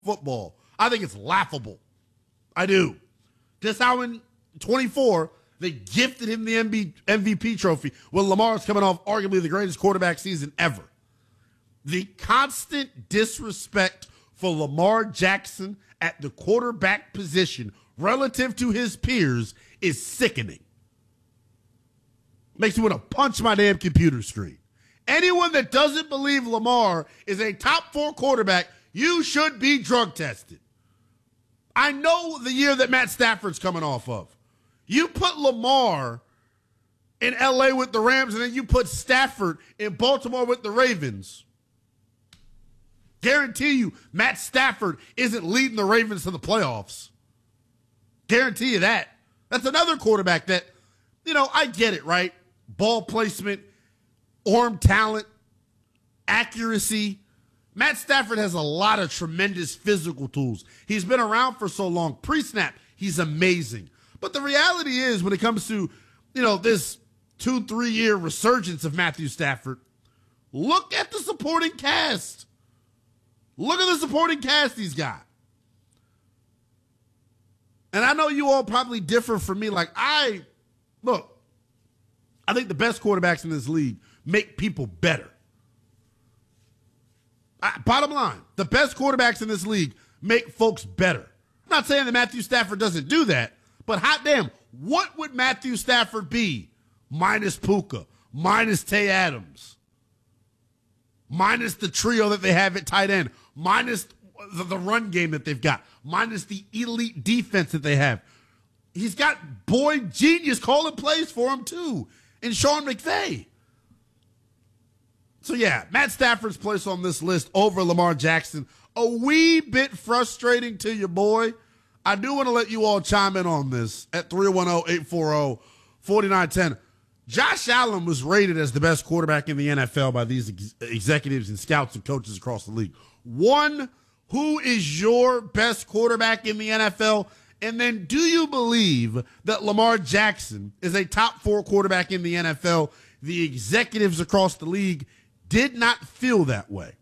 football. I think it's laughable. I do. Just how in 24, they gifted him the MVP trophy when Lamar's coming off arguably the greatest quarterback season ever. The constant disrespect for Lamar Jackson at the quarterback position relative to his peers is sickening. Makes me want to punch my damn computer screen. Anyone that doesn't believe Lamar is a top 4 quarterback, you should be drug tested. I know the year that Matt Stafford's coming off of. You put Lamar in LA with the Rams and then you put Stafford in Baltimore with the Ravens. Guarantee you Matt Stafford isn't leading the Ravens to the playoffs. Guarantee you that. That's another quarterback that, I get it, right? Ball placement, arm talent, accuracy. Matt Stafford has a lot of tremendous physical tools. He's been around for so long. Pre-snap, he's amazing. But the reality is when it comes to, this 2-3 year resurgence of Matthew Stafford, look at the supporting cast. Look at the supporting cast he's got. And I know you all probably differ from me. I think the best quarterbacks in this league make people better. Bottom line, the best quarterbacks in this league make folks better. I'm not saying that Matthew Stafford doesn't do that, but hot damn, what would Matthew Stafford be minus Puka, minus Tay Adams, minus the trio that they have at tight end, minus the run game that they've got, minus the elite defense that they have? He's got boy genius calling plays for him too, and Sean McVay. So, yeah, Matt Stafford's place on this list over Lamar Jackson, a wee bit frustrating to you, boy. I do want to let you all chime in on this at 310-840-4910. Josh Allen was rated as the best quarterback in the NFL by these executives and scouts and coaches across the league. One, who is your best quarterback in the NFL? And then do you believe that Lamar Jackson is a top 4 quarterback in the NFL? The executives across the league did not feel that way.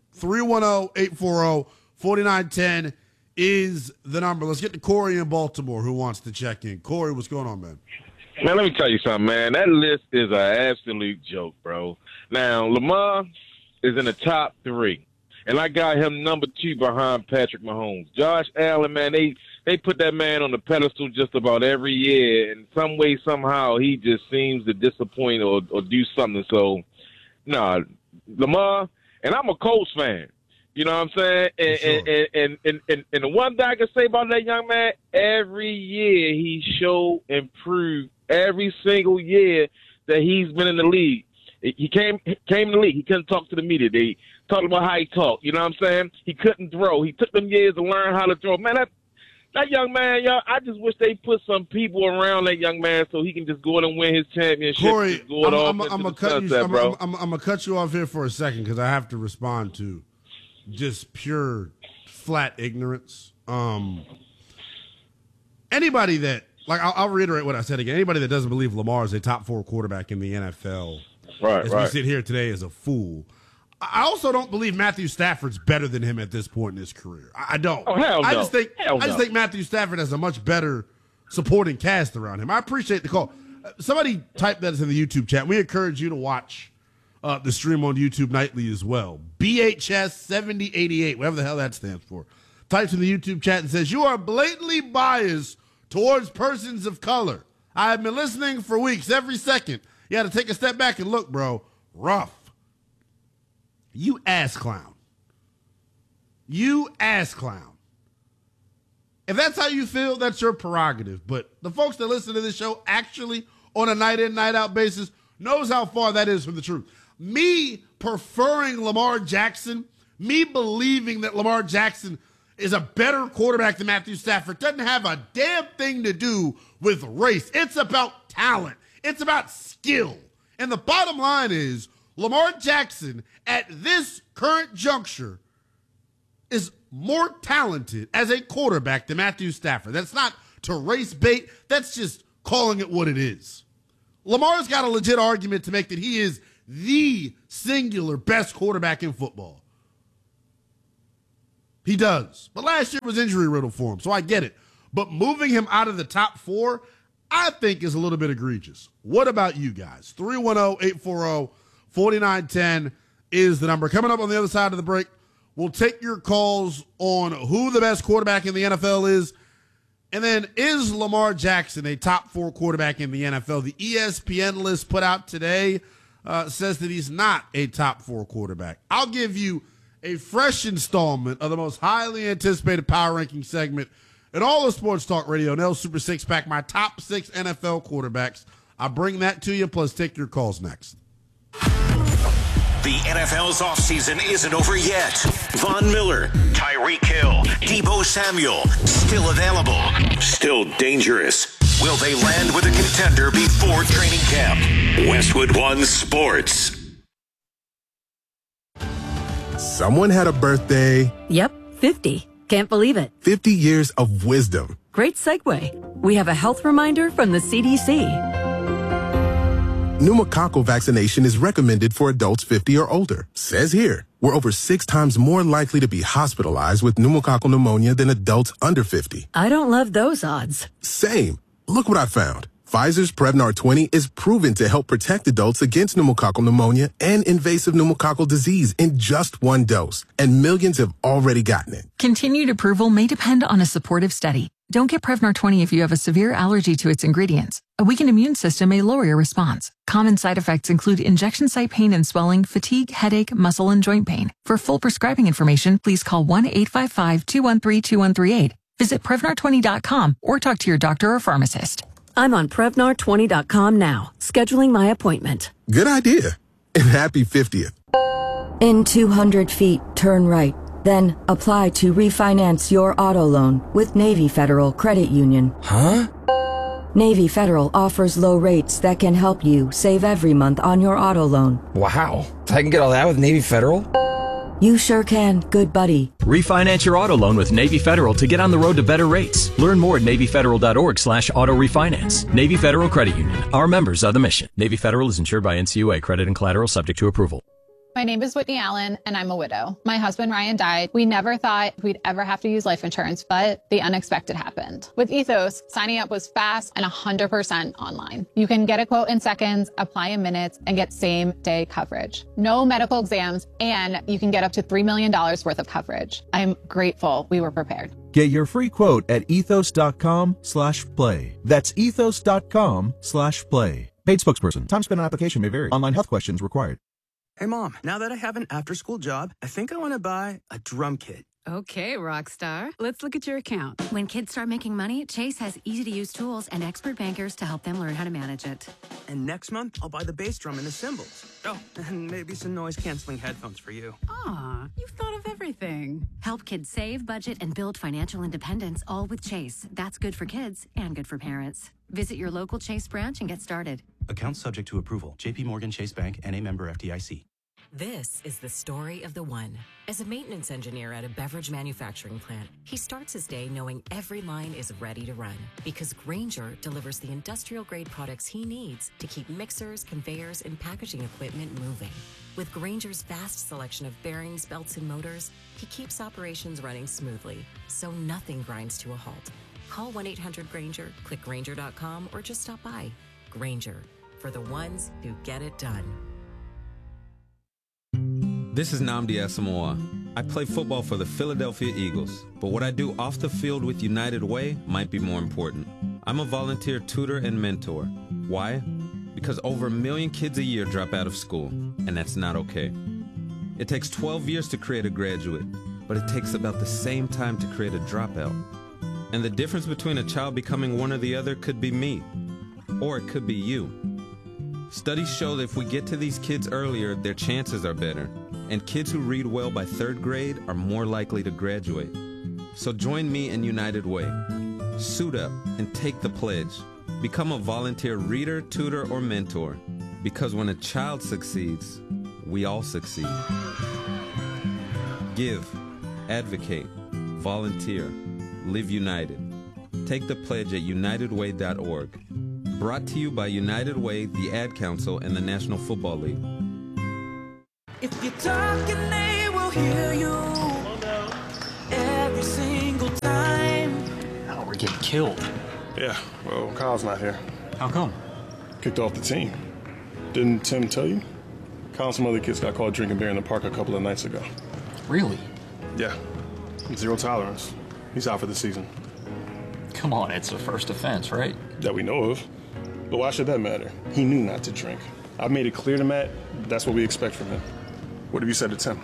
310-840-4910 is the number. Let's get to Corey in Baltimore who wants to check in. Corey, what's going on, man? Man, let me tell you something, man. That list is an absolute joke, bro. Now, Lamar is in the top 3, and I got him number 2 behind Patrick Mahomes. Josh Allen, man, they put that man on the pedestal just about every year, and some way, somehow, he just seems to disappoint or do something. So, nah, Lamar, and I'm a Colts fan. You know what I'm saying? And the one thing I can say about that young man, every year he showed improved every single year that he's been in the league. He came in the league. He couldn't talk to the media. They talked about how he talked. You know what I'm saying? He couldn't throw. He took them years to learn how to throw. Man, that young man, y'all, I just wish they put some people around that young man so he can just go out and win his championship. Corey, I'm gonna cut you off here for a second because I have to respond to just pure flat ignorance. Anybody that I'll reiterate what I said again. Anybody that doesn't believe Lamar is a top 4 quarterback in the NFL, as we sit here today, is a fool. I also don't believe Matthew Stafford's better than him at this point in his career. I don't. Oh, hell no. I just think Matthew Stafford has a much better supporting cast around him. I appreciate the call. Somebody typed that in the YouTube chat. We encourage you to watch the stream on YouTube nightly as well. BHS 7088, whatever the hell that stands for, types in the YouTube chat and says, "You are blatantly biased towards persons of color. I have been listening for weeks. Every second, you got to take a step back and look, bro. Rough. You ass clown. You ass clown. If that's how you feel, that's your prerogative. But the folks that listen to this show actually on a night in, night out basis knows how far that is from the truth. Me preferring Lamar Jackson, me believing that Lamar Jackson is a better quarterback than Matthew Stafford doesn't have a damn thing to do with race. It's about talent. It's about skill. And the bottom line is Lamar Jackson at this current juncture is more talented as a quarterback than Matthew Stafford. That's not to race bait. That's just calling it what it is. Lamar's got a legit argument to make that he is the singular best quarterback in football. He does. But last year was injury-riddled for him, so I get it. But moving him out of the top 4, I think is a little bit egregious. What about you guys? 310-840-4910 is the number. Coming up on the other side of the break, we'll take your calls on who the best quarterback in the NFL is. And then, is Lamar Jackson a top 4 quarterback in the NFL? The ESPN list put out today says that he's not a top 4 quarterback. I'll give you a fresh installment of the most highly anticipated power ranking segment in all of Sports Talk Radio, Nell Super 6-Pack, my top 6 NFL quarterbacks. I'll bring that to you, plus take your calls next. The NFL's offseason isn't over yet. Von Miller, Tyreek Hill, Deebo Samuel, still available, still dangerous. Will they land with a contender before training camp? Westwood One Sports. Someone had a birthday. Yep, 50. Can't believe it. 50 years of wisdom. Great segue. We have a health reminder from the CDC. Pneumococcal vaccination is recommended for adults 50 or older. Says here, we're over 6 times more likely to be hospitalized with pneumococcal pneumonia than adults under 50. I don't love those odds. Same. Look what I found. Pfizer's Prevnar 20 is proven to help protect adults against pneumococcal pneumonia and invasive pneumococcal disease in just 1 dose, and millions have already gotten it. Continued approval may depend on a supportive study. Don't get Prevnar 20 if you have a severe allergy to its ingredients. A weakened immune system may lower your response. Common side effects include injection site pain and swelling, fatigue, headache, muscle, and joint pain. For full prescribing information, please call 1-855-213-2138. Visit Prevnar20.com or talk to your doctor or pharmacist. I'm on Prevnar20.com now, scheduling my appointment. Good idea. And happy 50th. In 200 feet, turn right. Then apply to refinance your auto loan with Navy Federal Credit Union. Huh? Navy Federal offers low rates that can help you save every month on your auto loan. Wow. I can get all that with Navy Federal? You sure can, good buddy. Refinance your auto loan with Navy Federal to get on the road to better rates. Learn more at NavyFederal.org/auto refinance. Navy Federal Credit Union. Our members are the mission. Navy Federal is insured by NCUA. Credit and collateral subject to approval. My name is Whitney Allen, and I'm a widow. My husband, Ryan, died. We never thought we'd ever have to use life insurance, but the unexpected happened. With Ethos, signing up was fast and 100% online. You can get a quote in seconds, apply in minutes, and get same-day coverage. No medical exams, and you can get up to $3 million worth of coverage. I'm grateful we were prepared. Get your free quote at ethos.com/play. That's ethos.com/play. Paid spokesperson. Time spent on application may vary. Online health questions required. Hey, Mom, now that I have an after-school job, I think I want to buy a drum kit. Okay, Rockstar. Let's look at your account. When kids start making money, Chase has easy-to-use tools and expert bankers to help them learn how to manage it. And next month, I'll buy the bass drum and the cymbals. Oh, and maybe some noise-canceling headphones for you. Aw, you've thought of everything. Help kids save, budget, and build financial independence, all with Chase. That's good for kids and good for parents. Visit your local Chase branch and get started. Account subject to approval. J.P. Morgan Chase Bank, N.A. member FDIC. This is the story of the one. As a maintenance engineer at a beverage manufacturing plant, he starts his day knowing every line is ready to run because Grainger delivers the industrial-grade products he needs to keep mixers, conveyors, and packaging equipment moving. With Grainger's vast selection of bearings, belts, and motors, he keeps operations running smoothly, so nothing grinds to a halt. Call 1-800-GRAINGER, click Grainger.com, or just stop by. Grainger, for the ones who get it done. This is Nnamdi Asamoah. I play football for the Philadelphia Eagles, but what I do off the field with United Way might be more important. I'm a volunteer tutor and mentor. Why? Because over 1 million kids a year drop out of school, and that's not okay. It takes 12 years to create a graduate, but it takes about the same time to create a dropout. And the difference between a child becoming one or the other could be me, or it could be you. Studies show that if we get to these kids earlier, their chances are better. And kids who read well by 3rd grade are more likely to graduate. So join me in United Way. Suit up and take the pledge. Become a volunteer reader, tutor, or mentor. Because when a child succeeds, we all succeed. Give, advocate, volunteer, live united. Take the pledge at unitedway.org. Brought to you by United Way, the Ad Council, and the National Football League. If you're talking, they will hear you. getting killed. Yeah, well, Kyle's not here. How come? Kicked off the team. Didn't Tim tell you? Kyle and some other kids got caught drinking beer in the park a couple of nights ago. Really? Yeah. 0 tolerance. He's out for the season. Come on, it's a first offense, right? That we know of. But why should that matter? He knew not to drink. I've made it clear to Matt that's what we expect from him. What have you said to Tim?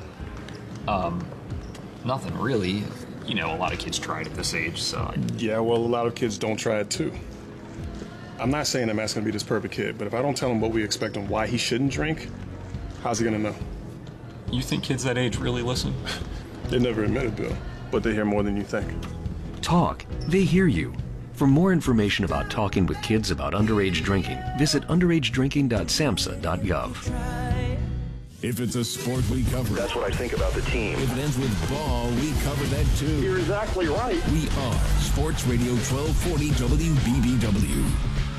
Nothing really. You know, a lot of kids try it at this age, so... Yeah, well, a lot of kids don't try it too. I'm not saying that Matt's gonna be this perfect kid, but if I don't tell him what we expect and why he shouldn't drink, how's he gonna know? You think kids that age really listen? They never admit it, Bill, but they hear more than you think. Talk. They hear you. For more information about talking with kids about underage drinking, visit underagedrinking.samhsa.gov. If it's a sport, we cover it. That's what I think about the team. If it ends with ball, we cover that too. You're exactly right. We are Sports Radio 1240 WBBW.